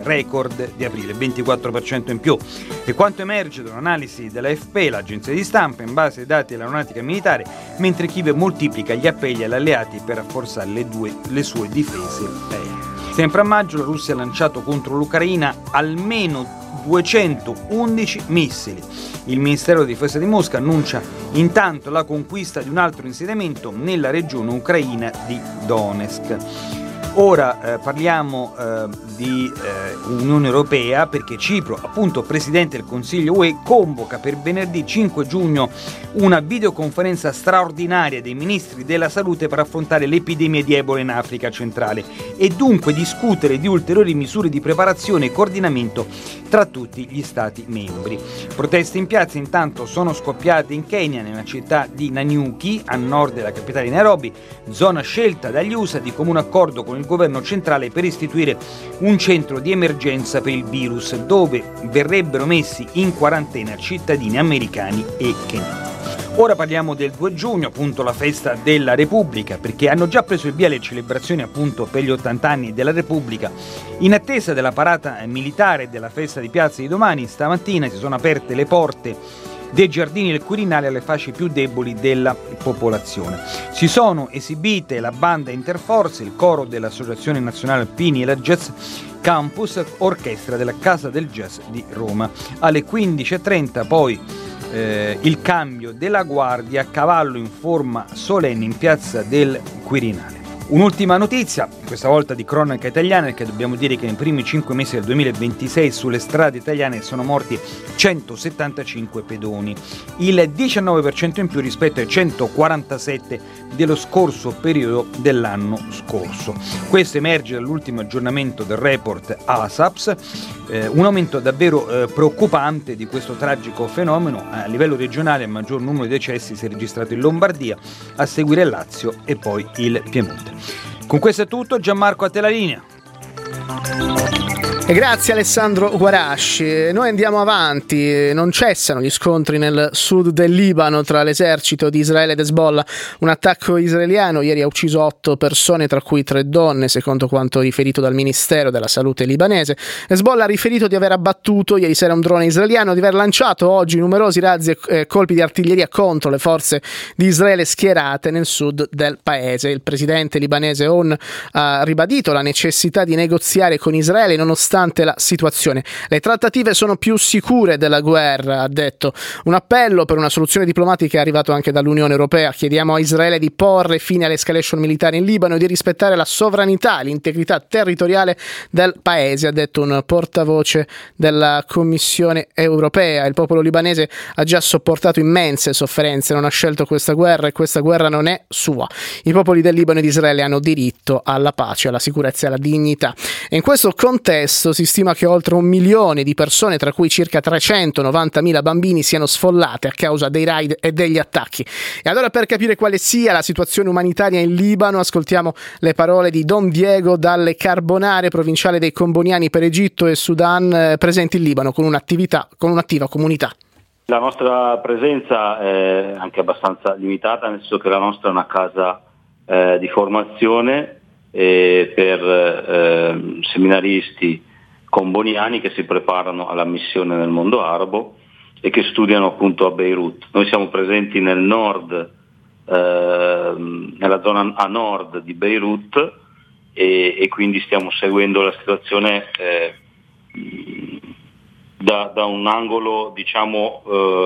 record di aprile, 24% in più. E quanto emerge da un'analisi dell'AFP, l'agenzia di stampa, in base ai dati dell'aeronautica militare, mentre Kiev moltiplica gli appelli agli alleati per rafforzare le sue difese aeree. Sempre a maggio la Russia ha lanciato contro l'Ucraina almeno 211 missili. Il Ministero della Difesa di Mosca annuncia intanto la conquista di un altro insediamento nella regione ucraina di Donetsk. Ora parliamo di Unione Europea, perché Cipro, appunto Presidente del Consiglio UE, convoca per venerdì 5 giugno una videoconferenza straordinaria dei ministri della salute per affrontare l'epidemia di Ebola in Africa centrale e dunque discutere di ulteriori misure di preparazione e coordinamento tra tutti gli Stati membri. Proteste in piazza intanto sono scoppiate in Kenya, nella città di Nanyuki, a nord della capitale Nairobi, zona scelta dagli USA di comune accordo con il governo centrale per istituire un centro di emergenza per il virus, dove verrebbero messi in quarantena cittadini americani e keniani. Ora parliamo del 2 giugno, appunto la festa della Repubblica, perché hanno già preso il via le celebrazioni appunto per gli 80 anni della Repubblica. In attesa della parata militare e della festa di piazza di domani, stamattina si sono aperte le porte dei giardini del Quirinale alle fasce più deboli della popolazione. Si sono esibite la banda Interforze, il coro dell'Associazione Nazionale Alpini e la Jazz Campus, orchestra della Casa del Jazz di Roma. Alle 15.30 poi il cambio della guardia a cavallo in forma solenne in piazza del Quirinale. Un'ultima notizia, questa volta di cronaca italiana, perché dobbiamo dire che nei primi 5 mesi del 2026 sulle strade italiane sono morti 175 pedoni, il 19% in più rispetto ai 147 dello scorso periodo dell'anno scorso. Questo emerge dall'ultimo aggiornamento del report ASAPS, un aumento davvero preoccupante di questo tragico fenomeno. A livello regionale il maggior numero di decessi si è registrato in Lombardia, a seguire il Lazio e poi il Piemonte. Con questo è tutto, Gianmarco, a te la linea. E grazie Alessandro Guarasci. Noi andiamo avanti, non cessano gli scontri nel sud del Libano tra l'esercito di Israele ed Hezbollah. Un attacco israeliano ieri ha ucciso 8 persone, tra cui 3 donne, secondo quanto riferito dal Ministero della Salute libanese. Hezbollah ha riferito di aver abbattuto ieri sera un drone israeliano, di aver lanciato oggi numerosi razzi e colpi di artiglieria contro le forze di Israele schierate nel sud del paese. Il presidente libanese On ha ribadito la necessità di negoziare con Israele nonostante la situazione. Le trattative sono più sicure della guerra, ha detto. Un appello per una soluzione diplomatica è arrivato anche dall'Unione Europea. Chiediamo a Israele di porre fine all'escalation militare in Libano e di rispettare la sovranità e l'integrità territoriale del paese, ha detto un portavoce della Commissione Europea. Il popolo libanese ha già sopportato immense sofferenze, non ha scelto questa guerra e questa guerra non è sua. I popoli del Libano e di Israele hanno diritto alla pace, alla sicurezza e alla dignità. E in questo contesto si stima che oltre 1 milione di persone, tra cui circa 390.000 bambini, siano sfollate a causa dei raid e degli attacchi. E allora, per capire quale sia la situazione umanitaria in Libano, ascoltiamo le parole di Don Diego Dalle Carbonare, provinciale dei Comboniani per Egitto e Sudan, presenti in Libano con un'attiva comunità. La nostra presenza è anche abbastanza limitata, nel senso che la nostra è una casa di formazione per seminaristi comboniani che si preparano alla missione nel mondo arabo e che studiano appunto a Beirut. Noi siamo presenti nel nord, nella zona a nord di Beirut e quindi stiamo seguendo la situazione da un angolo, diciamo,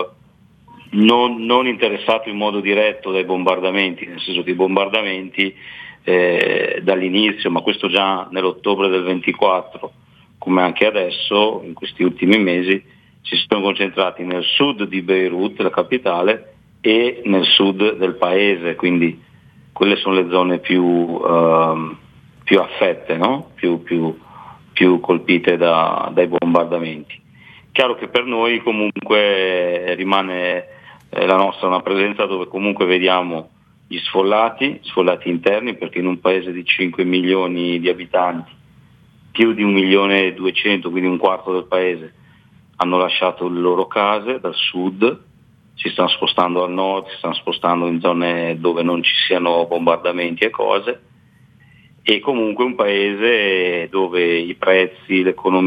non interessato in modo diretto dai bombardamenti, nel senso che i bombardamenti dall'inizio, ma questo già nell'ottobre del 24, come anche adesso, in questi ultimi mesi, si sono concentrati nel sud di Beirut, la capitale, e nel sud del paese, quindi quelle sono le zone più affette, no? più colpite dai bombardamenti. Chiaro che per noi comunque rimane la nostra una presenza dove comunque vediamo gli sfollati interni, perché in un paese di 5 milioni di abitanti, più di 1.200.000, quindi un quarto del paese, hanno lasciato le loro case dal sud, si stanno spostando al nord, si stanno spostando in zone dove non ci siano bombardamenti e cose, e comunque un paese dove i prezzi, l'economia